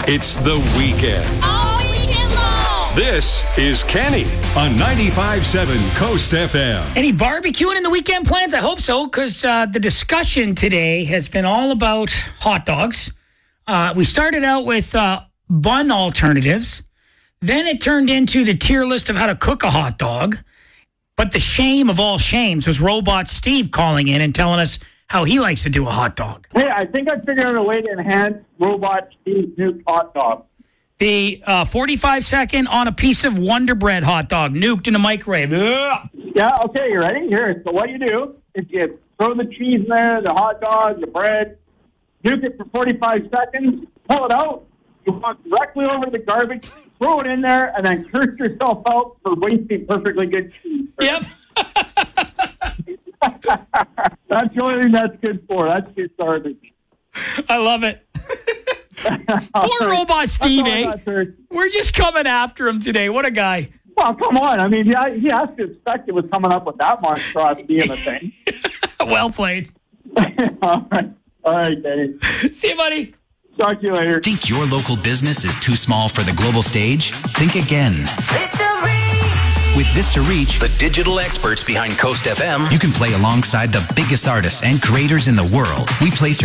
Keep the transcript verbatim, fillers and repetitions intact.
It's the weekend. All weekend long. This is Kenny on ninety-five point seven Coast F M. Any barbecuing in the weekend plans? I hope so, because uh, the discussion today has been all about hot dogs. Uh, we started out with uh, bun alternatives. Then it turned into the tier list of how to cook a hot dog. But the shame of all shames was Robot Steve calling in and telling us how he likes to do a hot dog. Hey, I think I figured out a way to enhance Robot Steve's new hot dog. The uh, forty-five second on a piece of Wonder Bread hot dog, nuked in the microwave. Ugh. Yeah, okay, you ready? Here, so what you do is you throw the cheese in there, the hot dog, the bread, nuke it for forty-five seconds, pull it out, you walk directly over to the garbage, throw it in there, and then curse yourself out for wasting perfectly good cheese. Yep. That's the only thing that's good for. That's just garbage. I love it. Poor Robot Steve, eh? We're just coming after him today. What a guy. Well, come on. I mean, yeah, he has to expect it was coming up with that monstrosity of a thing. Well played. All right. All right, Kenny. See you, buddy. Talk to you later. Think your local business is too small for the global stage? Think again. With Vista Reach, The digital experts behind Coast F M. you can play alongside the biggest artists and creators in the world. We place your